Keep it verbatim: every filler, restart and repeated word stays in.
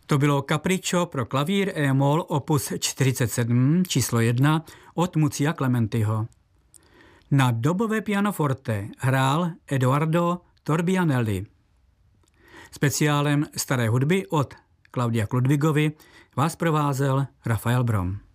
To bylo Capriccio pro klavír e-moll opus čtyřicet sedm číslo jedna od Muzia Clementiho. Na dobové pianoforte hrál Edoardo Torbianelli. Speciálem staré hudby od Klaudia Kludvigovi vás provázel Rafael Brom.